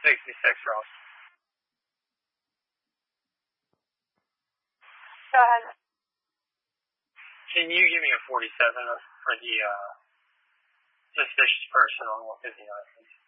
66, Ross. Go ahead. Can you give me a 47 for the suspicious person on 159, please?